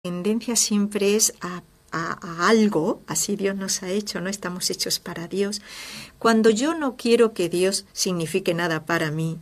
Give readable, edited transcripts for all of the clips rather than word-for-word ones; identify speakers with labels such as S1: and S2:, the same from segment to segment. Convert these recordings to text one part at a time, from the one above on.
S1: tendencia siempre es a algo, así Dios nos ha hecho, ¿no? Estamos hechos para Dios. Cuando yo no quiero que Dios signifique nada para mí,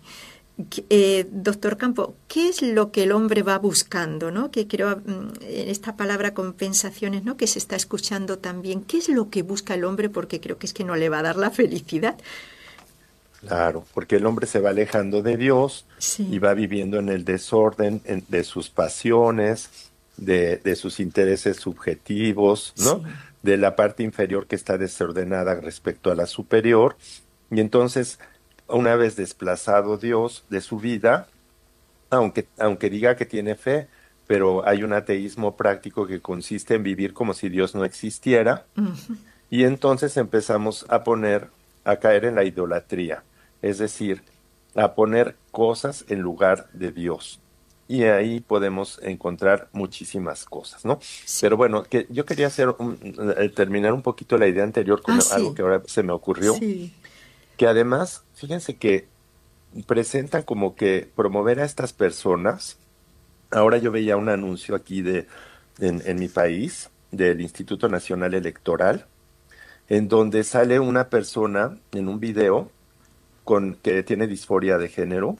S1: doctor Campo, ¿qué es lo que el hombre va buscando, ¿no? Que creo en esta palabra compensaciones, ¿no? Que se está escuchando también. ¿Qué es lo que busca el hombre? Porque creo que es que no le va a dar la felicidad.
S2: Claro, porque el hombre se va alejando de Dios y
S1: Sí,
S2: va viviendo en el desorden de sus pasiones, de sus intereses subjetivos, ¿no?
S1: sí,
S2: De la parte inferior que está desordenada respecto a la superior. Y entonces, una vez desplazado Dios de su vida, aunque diga que tiene fe, pero hay un ateísmo práctico que consiste en vivir como si Dios no existiera,
S1: ujú,
S2: y entonces empezamos a caer en la idolatría, es decir, a poner cosas en lugar de Dios. Y ahí podemos encontrar muchísimas cosas, ¿no?
S1: sí.
S2: Pero bueno, que yo quería terminar un poquito la idea anterior
S1: Ah,
S2: con algo
S1: sí,
S2: que ahora se me ocurrió,
S1: sí.
S2: que además, fíjense que presentan como que promover a estas personas. Ahora yo veía un anuncio aquí en mi país del Instituto Nacional Electoral en donde sale una persona en un video que tiene disforia de género,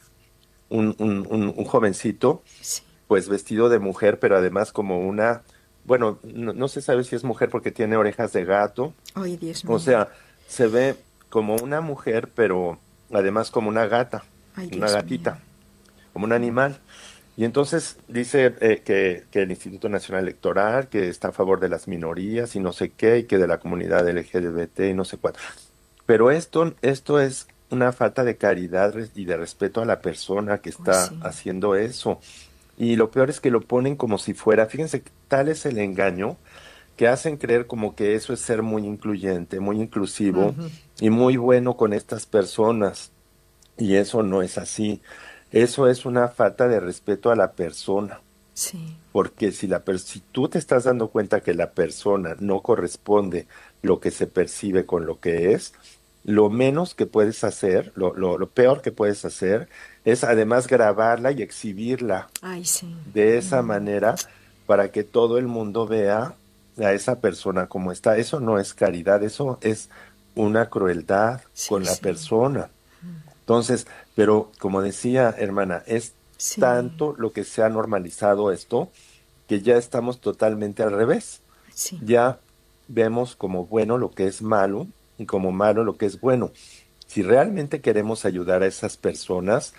S2: un jovencito,
S1: Sí.
S2: pues vestido de mujer, pero además como bueno, no se sabe si es mujer porque tiene orejas de gato,
S1: Ay, Dios
S2: o
S1: mío.
S2: sea, se ve como una mujer, pero además como una gata,
S1: Ay,
S2: una
S1: Dios mío.
S2: gatita, como un animal. Y entonces dice que el Instituto Nacional Electoral, que está a favor de las minorías y no sé qué, y que de la comunidad LGBT y no sé cuánto. Pero esto es una falta de caridad y de respeto a la persona que
S1: Uy,
S2: está
S1: sí.
S2: haciendo eso. Y lo peor es que lo ponen como si fuera, fíjense, tal es el engaño que hacen creer como que eso es ser muy incluyente, muy inclusivo
S1: Ujú,
S2: y muy bueno con estas personas. Y eso no es así. Eso es una falta de respeto a la persona.
S1: sí,
S2: Porque si tú te estás dando cuenta que la persona no corresponde lo que se percibe con lo que es, lo menos que puedes hacer, lo peor que puedes hacer, es además grabarla y exhibirla
S1: ay, sí.
S2: de esa manera para que todo el mundo vea a esa persona como está. Eso no es caridad, eso es una crueldad
S1: Sí,
S2: con la
S1: sí,
S2: persona. Entonces, pero como decía, hermana, es
S1: sí,
S2: tanto lo que se ha normalizado esto que ya estamos totalmente al revés.
S1: sí,
S2: Ya vemos como bueno lo que es malo y como malo lo que es bueno. Si realmente queremos ayudar a esas personas,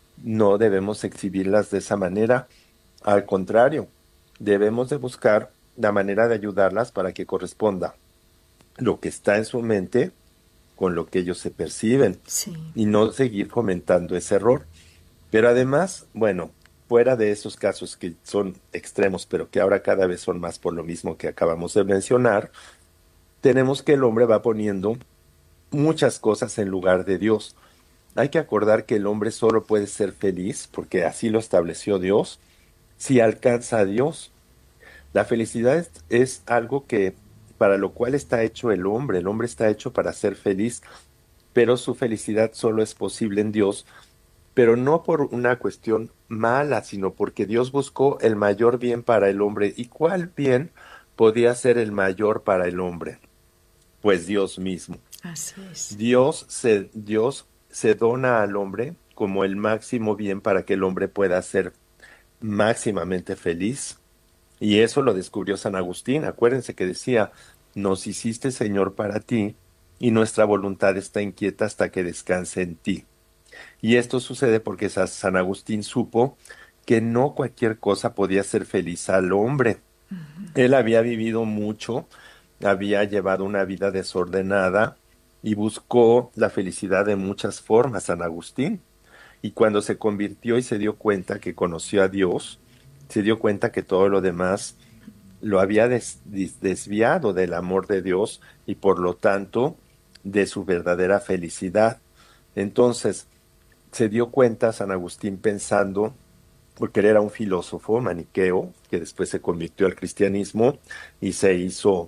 S2: no debemos exhibirlas de esa manera. Al contrario, debemos de buscar la manera de ayudarlas para que corresponda lo que está en su mente con lo que ellos se perciben
S1: sí,
S2: y no seguir fomentando ese error. Pero además, bueno, fuera de esos casos que son extremos, pero que ahora cada vez son más por lo mismo que acabamos de mencionar, tenemos que el hombre va poniendo muchas cosas en lugar de Dios. Hay que acordar que el hombre solo puede ser feliz, porque así lo estableció Dios, si alcanza a Dios. La felicidad es algo que para lo cual está hecho el hombre está hecho para ser feliz, pero su felicidad solo es posible en Dios, pero no por una cuestión mala, sino porque Dios buscó el mayor bien para el hombre. ¿Y cuál bien podía ser el mayor para el hombre? Pues Dios mismo.
S1: así es.
S2: Dios se dona al hombre como el máximo bien para que el hombre pueda ser máximamente feliz. Y eso lo descubrió San Agustín. Acuérdense que decía, nos hiciste Señor para ti, y nuestra voluntad está inquieta hasta que descanse en ti. Y esto sucede porque San Agustín supo que no cualquier cosa podía hacer feliz al hombre. Él había vivido mucho, había llevado una vida desordenada y buscó la felicidad de muchas formas, San Agustín. Y cuando se convirtió y se dio cuenta que conoció a Dios, se dio cuenta que todo lo demás lo había desviado del amor de Dios y por lo tanto de su verdadera felicidad. Entonces, se dio cuenta San Agustín pensando, porque él era un filósofo maniqueo, que después se convirtió al cristianismo y se hizo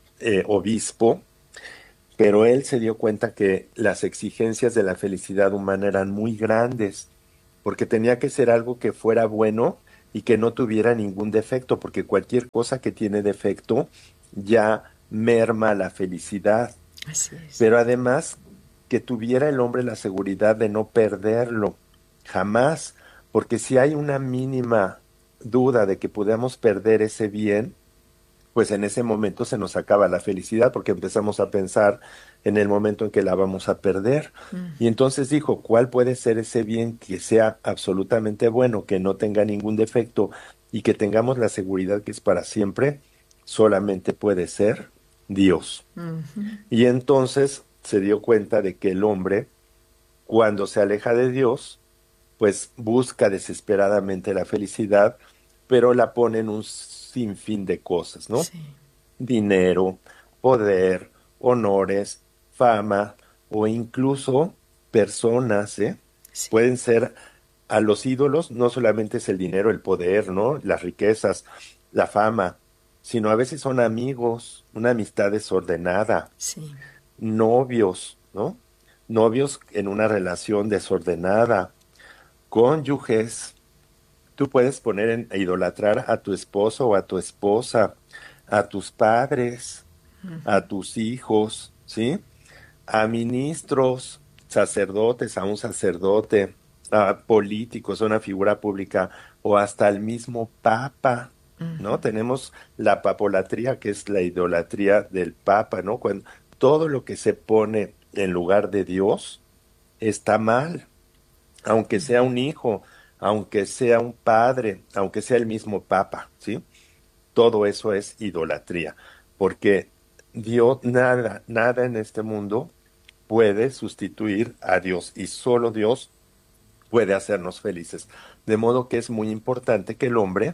S2: obispo, pero él se dio cuenta que las exigencias de la felicidad humana eran muy grandes, porque tenía que ser algo que fuera bueno y que no tuviera ningún defecto, porque cualquier cosa que tiene defecto ya merma la felicidad.
S1: Así es.
S2: Pero además que tuviera el hombre la seguridad de no perderlo, jamás, porque si hay una mínima duda de que podamos perder ese bien, pues en ese momento se nos acaba la felicidad porque empezamos a pensar en el momento en que la vamos a perder. Y
S1: Mm,
S2: entonces dijo, ¿cuál puede ser ese bien que sea absolutamente bueno, que no tenga ningún defecto y que tengamos la seguridad que es para siempre? Solamente puede ser Dios.
S1: ujú.
S2: Y entonces se dio cuenta de que el hombre, cuando se aleja de Dios, pues busca desesperadamente la felicidad, pero la pone en un sinfín de cosas, ¿no?
S1: Sí,
S2: Dinero, poder, honores, fama o incluso personas, ¿eh?
S1: sí.
S2: Pueden ser a los ídolos, no solamente es el dinero, el poder, ¿no? Las riquezas, la fama, sino a veces son amigos, una amistad desordenada,
S1: Sí,
S2: novios, ¿no? Novios en una relación desordenada, cónyuges. Tú puedes poner en a idolatrar a tu esposo o a tu esposa, a tus padres, a tus hijos, ¿sí? A ministros, sacerdotes, a un sacerdote, a políticos, a una figura pública o hasta al mismo papa, ¿no? Tenemos la papolatría, que es la idolatría del papa, ¿no? Cuando todo lo que se pone en lugar de Dios está mal, aunque sea un hijo, aunque sea un padre, aunque sea el mismo papa, ¿sí? Todo eso es idolatría, porque Dios, nada, nada en este mundo puede sustituir a Dios y solo Dios puede hacernos felices. De modo que es muy importante que el hombre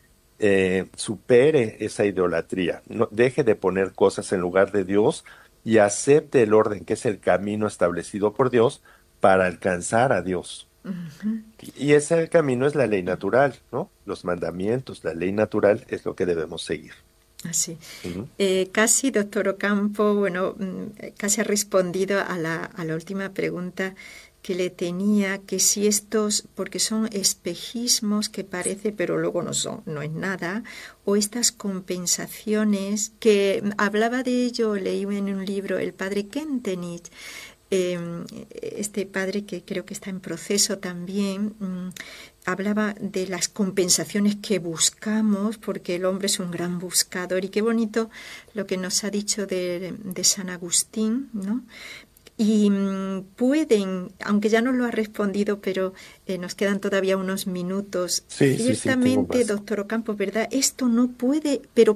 S2: supere esa idolatría, no, deje de poner cosas en lugar de Dios y acepte el orden que es el camino establecido por Dios para alcanzar a Dios. Y ese camino es la ley natural, ¿no? Los mandamientos, la ley natural es lo que debemos seguir.
S1: así.
S2: Ujú.
S1: Casi, doctor Ocampo, bueno, casi ha respondido a la última pregunta que le tenía, que si estos, porque son espejismos que parece, pero luego no son, no es nada, o estas compensaciones, que hablaba de ello, leí en un libro, el padre Kentenich, eh, este padre que creo que está en proceso también, hablaba de las compensaciones que buscamos, porque el hombre es un gran buscador, y qué bonito lo que nos ha dicho de San Agustín, ¿no? Y pueden, aunque ya nos lo ha respondido, pero nos quedan todavía unos minutos.
S2: Sí, sí, sí, tengo
S1: Ciertamente,
S2: más.
S1: doctor Ocampo, ¿verdad? Esto no puede, pero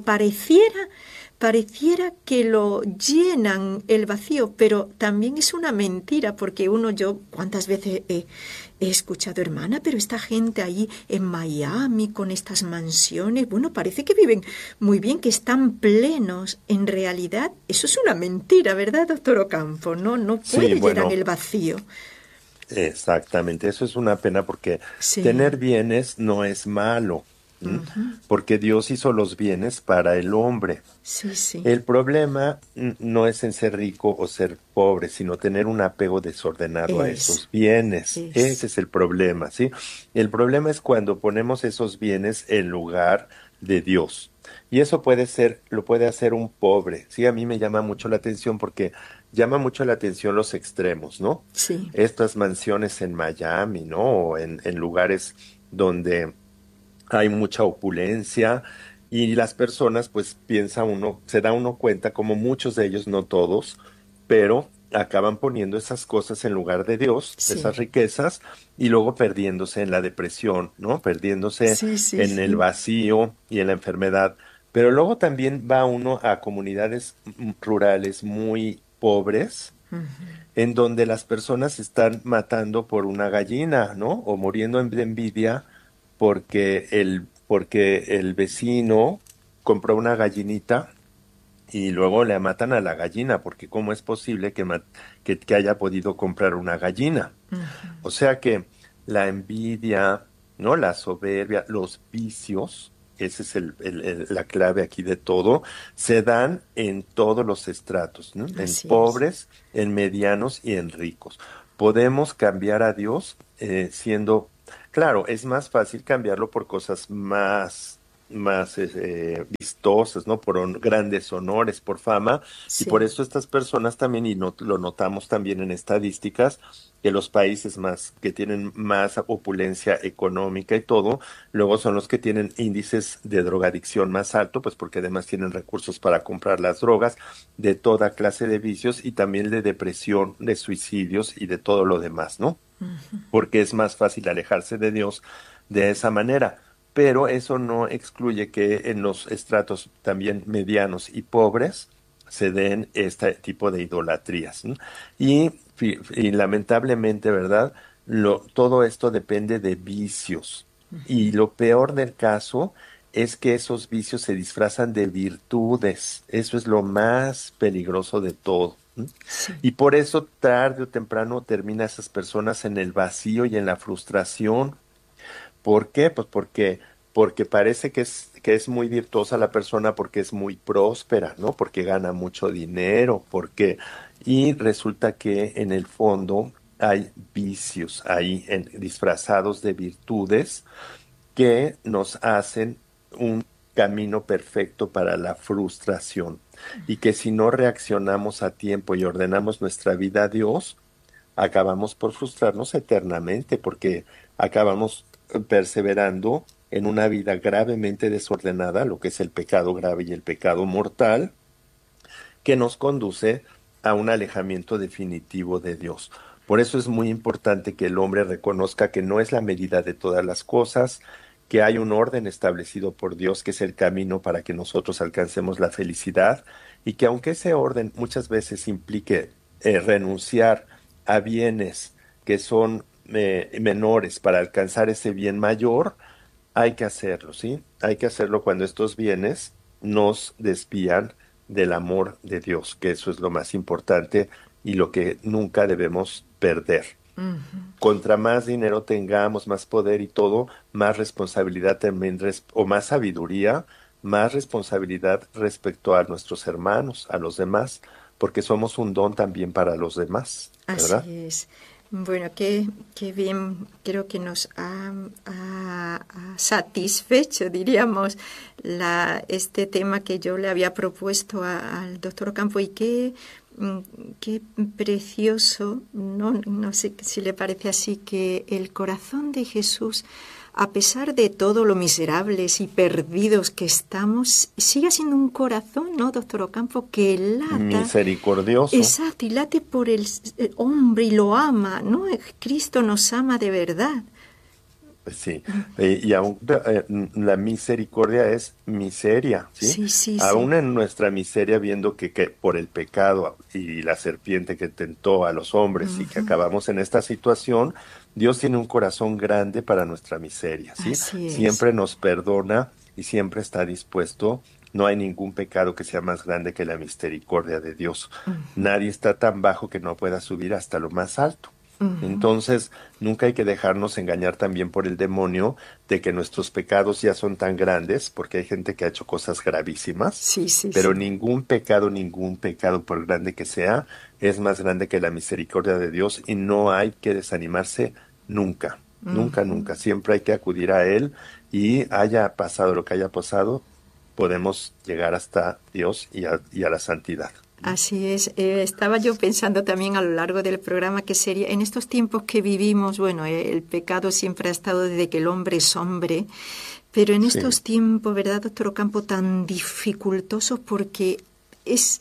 S1: pareciera que lo llenan el vacío, pero también es una mentira, porque yo, ¿cuántas veces he escuchado, hermana, pero esta gente ahí en Miami con estas mansiones, bueno, parece que viven muy bien, que están plenos. En realidad, eso es una mentira, ¿verdad, doctor Ocampo? No, no
S2: Sí,
S1: puede llenar
S2: bueno,
S1: el vacío.
S2: exactamente. Eso es una pena porque
S1: Sí,
S2: tener bienes no es malo, ¿m?
S1: ujú,
S2: Porque Dios hizo los bienes para el hombre.
S1: sí, sí,
S2: El problema no es en ser rico o ser pobre, sino tener un apego desordenado a
S1: es,
S2: esos bienes. Ese
S1: es,
S2: es el problema, ¿sí? El problema es cuando ponemos esos bienes en lugar de Dios. Y eso puede ser, lo puede hacer un pobre. Sí, a mí me llama mucho la atención porque llama mucho la atención los extremos, ¿no?
S1: sí,
S2: Estas mansiones en Miami, ¿no? O en lugares donde hay mucha opulencia y las personas, pues piensa uno, se da uno cuenta, como muchos de ellos, no todos, pero acaban poniendo esas cosas en lugar de Dios, esas
S1: sí,
S2: riquezas, y luego perdiéndose en la depresión, ¿no? Perdiéndose
S1: sí, sí,
S2: en el
S1: sí,
S2: vacío y en la enfermedad. Pero luego también va uno a comunidades rurales muy pobres, en donde las personas se están matando por una gallina, ¿no? O muriendo de envidia porque el vecino compró una gallinita y luego le matan a la gallina, porque ¿cómo es posible que haya podido comprar una gallina? O sea que la envidia, ¿no? La soberbia, los vicios, esa es la clave aquí de todo, se dan en todos los estratos, ¿no? En
S1: así es.
S2: pobres, en medianos y en ricos. Podemos cambiar a Dios siendo Claro, es más fácil cambiarlo por cosas más vistosas, ¿no? Por grandes honores, por fama, y por
S1: Sí.
S2: eso estas personas también, y lo notamos también en estadísticas, que los países más, que tienen más opulencia económica y todo, luego son los que tienen índices de drogadicción más alto, pues porque además tienen recursos para comprar las drogas, de toda clase de vicios y también de depresión, de suicidios y de todo lo demás, ¿no? Porque es más fácil alejarse de Dios de esa manera. Pero eso no excluye que en los estratos también medianos y pobres se den este tipo de idolatrías, ¿no? Y lamentablemente, ¿verdad? Todo esto depende de vicios. Y lo peor del caso es que esos vicios se disfrazan de virtudes. Eso es lo más peligroso de todo. ¿No?
S1: Sí.
S2: Y por eso tarde o temprano termina esas personas en el vacío y en la frustración. ¿Por qué? Pues porque parece que es muy virtuosa la persona, porque es muy próspera, ¿no? Porque gana mucho dinero, y resulta que en el fondo hay vicios ahí disfrazados de virtudes que nos hacen un camino perfecto para la frustración y que si no reaccionamos a tiempo y ordenamos nuestra vida a Dios, acabamos por frustrarnos eternamente porque acabamos perseverando en una vida gravemente desordenada, lo que es el pecado grave y el pecado mortal, que nos conduce a un alejamiento definitivo de Dios. Por eso es muy importante que el hombre reconozca que no es la medida de todas las cosas, que hay un orden establecido por Dios, que es el camino para que nosotros alcancemos la felicidad, y que aunque ese orden muchas veces implique renunciar a bienes que son menores para alcanzar ese bien mayor, hay que hacerlo, ¿sí? Hay que hacerlo cuando estos bienes nos desvían del amor de Dios, que eso es lo más importante y lo que nunca debemos perder.
S1: Ujú.
S2: Contra más dinero tengamos, más poder y todo, más responsabilidad también, o más sabiduría, más responsabilidad respecto a nuestros hermanos, a los demás, porque somos un don también para los demás, ¿verdad?
S1: Así es. Bueno, qué bien, creo que nos ha satisfecho, diríamos, este tema que yo le había propuesto al doctor Ocampo y qué precioso, no sé si le parece así, que el corazón de Jesús, a pesar de todo lo miserables y perdidos que estamos, sigue siendo un corazón, ¿no, doctor Ocampo, que lata?
S2: Misericordioso.
S1: Exacto, y late por el hombre y lo ama, ¿no? Cristo nos ama de verdad.
S2: Sí, y aún la misericordia es miseria, ¿sí?
S1: Sí, sí, sí.
S2: Aún en nuestra miseria, viendo que por el pecado y la serpiente que tentó a los hombres y que
S1: Ujú.
S2: acabamos en esta situación, Dios tiene un corazón grande para nuestra miseria, ¿sí?
S1: Así es.
S2: Siempre nos perdona y siempre está dispuesto. No hay ningún pecado que sea más grande que la misericordia de Dios.
S1: Ujú,
S2: Nadie está tan bajo que no pueda subir hasta lo más alto.
S1: ujú.
S2: Entonces, nunca hay que dejarnos engañar también por el demonio de que nuestros pecados ya son tan grandes, porque hay gente que ha hecho cosas gravísimas,
S1: Sí, sí,
S2: pero
S1: sí.
S2: ningún pecado, por grande que sea, es más grande que la misericordia de Dios y no hay que desanimarse nunca, nunca,
S1: Ujú.
S2: nunca. Siempre hay que acudir a Él y haya pasado lo que haya pasado, podemos llegar hasta Dios y a la santidad.
S1: Así es. Estaba yo pensando también a lo largo del programa que sería, en estos tiempos que vivimos, bueno, el pecado siempre ha estado desde que el hombre es hombre, pero en
S2: Sí,
S1: estos tiempos, ¿verdad, doctor Ocampo, tan dificultosos porque es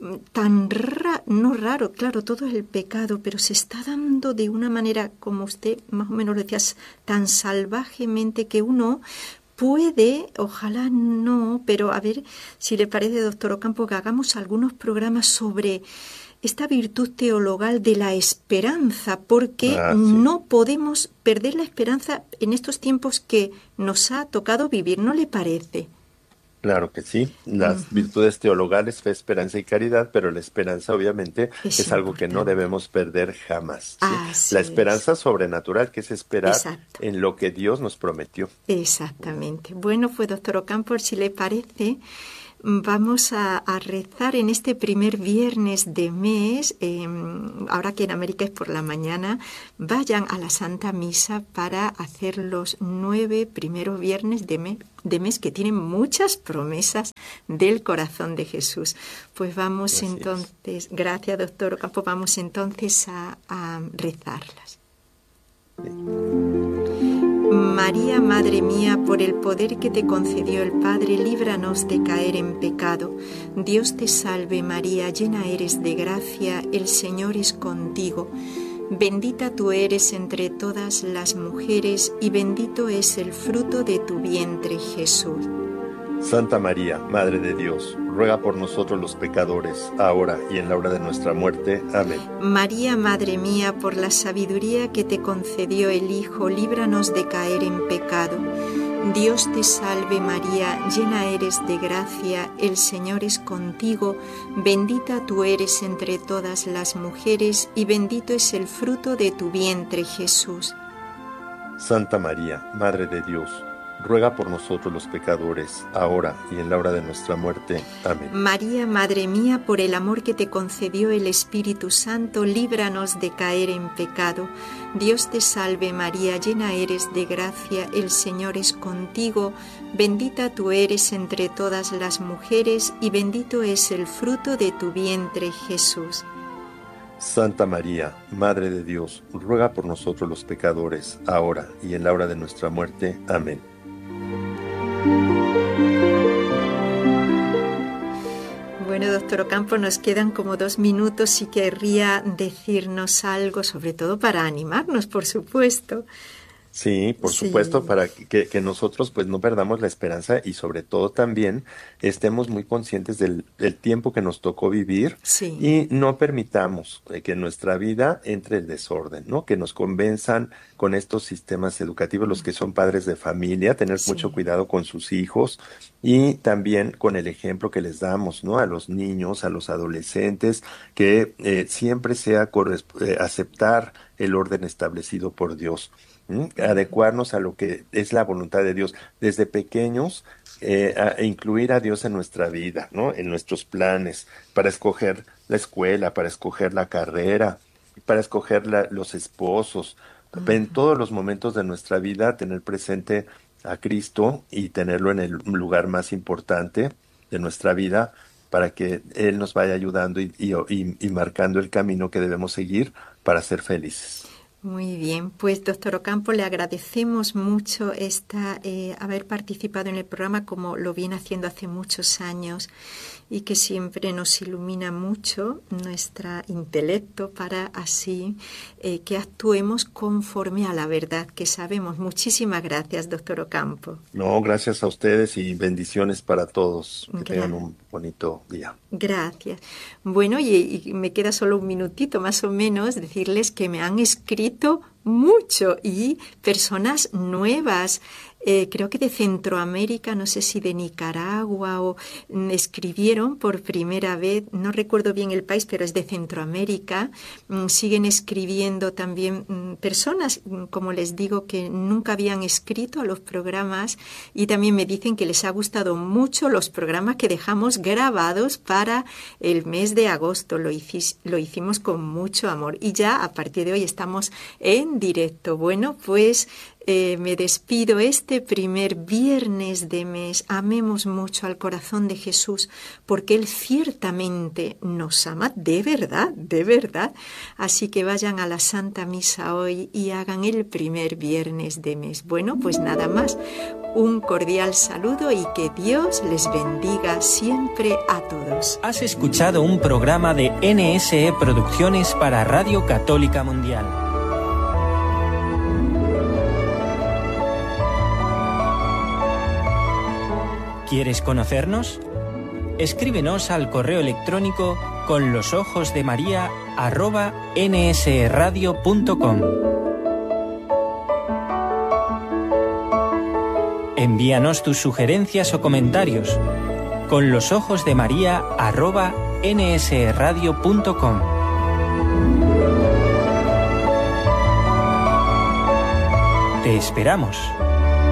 S1: no raro, claro, todo es el pecado, pero se está dando de una manera, como usted más o menos decía, tan salvajemente que uno puede, ojalá no, pero a ver si le parece, doctor Ocampo, que hagamos algunos programas sobre esta virtud teologal de la esperanza, porque
S2: sí.
S1: no podemos perder la esperanza en estos tiempos que nos ha tocado vivir, ¿no le parece?
S2: Claro que sí, las
S1: Ujú.
S2: virtudes teologales, fe, esperanza y caridad, pero la esperanza obviamente
S1: Es
S2: es algo que no
S1: importante.
S2: debemos perder jamás, ¿sí? La
S1: Así es.
S2: esperanza sobrenatural, que es esperar
S1: Exacto.
S2: en lo que Dios nos prometió.
S1: Exactamente. Bueno, pues doctor Ocampo, si le parece, vamos a rezar en este primer viernes de mes, ahora que en América es por la mañana, vayan a la Santa Misa para hacer los 9 primeros viernes de mes que tienen muchas promesas del corazón de Jesús. Pues vamos entonces, gracias doctor Ocampo, vamos entonces a rezarlas. Sí. María, Madre mía, por el poder que te concedió el Padre, líbranos de caer en pecado. Dios te salve María, llena eres de gracia, el Señor es contigo. Bendita tú eres entre todas las mujeres y bendito es el fruto de tu vientre, Jesús.
S2: Santa María, Madre de Dios, ruega por nosotros los pecadores, ahora y en la hora de nuestra muerte. Amén.
S1: María, Madre mía, por la sabiduría que te concedió el Hijo, líbranos de caer en pecado. Dios te salve María, llena eres de gracia, el Señor es contigo, bendita tú eres entre todas las mujeres y bendito es el fruto de tu vientre, Jesús.
S2: Santa María, Madre de Dios, ruega por nosotros los pecadores, ahora y en la hora de nuestra muerte. Amén.
S1: María, Madre mía, por el amor que te concedió el Espíritu Santo, líbranos de caer en pecado. Dios te salve María, llena eres de gracia, el Señor es contigo, bendita tú eres entre todas las mujeres y bendito es el fruto de tu vientre, Jesús.
S2: Santa María, Madre de Dios, ruega por nosotros los pecadores, ahora y en la hora de nuestra muerte. Amén.
S1: Bueno, doctor Ocampo, nos quedan como 2 minutos. Si querría decirnos algo, sobre todo para animarnos, por supuesto.
S2: Sí, por supuesto, para que nosotros pues no perdamos la esperanza y sobre todo también estemos muy conscientes del tiempo que nos tocó vivir y no permitamos que en nuestra vida entre el desorden, ¿no? Que nos convenzan con estos sistemas educativos, los que son padres de familia, tener mucho cuidado con sus hijos y también con el ejemplo que les damos, ¿no? A los niños, a los adolescentes, que siempre sea aceptar el orden establecido por Dios. Adecuarnos a lo que es la voluntad de Dios desde pequeños, incluir a Dios en nuestra vida, ¿no? En nuestros planes, para escoger la escuela, para escoger la carrera, para escoger los esposos, en todos los momentos de nuestra vida tener presente a Cristo y tenerlo en el lugar más importante de nuestra vida para que Él nos vaya ayudando y marcando el camino que debemos seguir para ser felices.
S1: Muy bien, pues doctor Ocampo, le agradecemos mucho haber participado en el programa como lo viene haciendo hace muchos años y que siempre nos ilumina mucho nuestro intelecto para así que actuemos conforme a la verdad que sabemos. Muchísimas gracias, doctor Ocampo.
S2: No, gracias a ustedes y bendiciones para todos. Que tengan un bonito día.
S1: Gracias. Bueno, y me queda solo un minutito más o menos decirles que me han escrito mucho y personas nuevas, creo que de Centroamérica, no sé si de Nicaragua escribieron por primera vez, no recuerdo bien el país, pero es de Centroamérica. Siguen escribiendo también personas, como les digo, que nunca habían escrito a los programas y también me dicen que les ha gustado mucho los programas que dejamos grabados para el mes de agosto. Lo hicimos con mucho amor y ya a partir de hoy estamos en directo. Bueno, pues me despido este primer viernes de mes. Amemos mucho al corazón de Jesús porque Él ciertamente nos ama de verdad, de verdad. Así que vayan a la Santa Misa hoy y hagan el primer viernes de mes. Bueno, pues nada más. Un cordial saludo y que Dios les bendiga siempre a todos.
S3: Has escuchado un programa de NSE Producciones para Radio Católica Mundial. ¿Quieres conocernos? Escríbenos al correo electrónico conlosojosdemaria@nsradio.com. Envíanos tus sugerencias o comentarios conlosojosdemaria@nsradio.com. Te esperamos.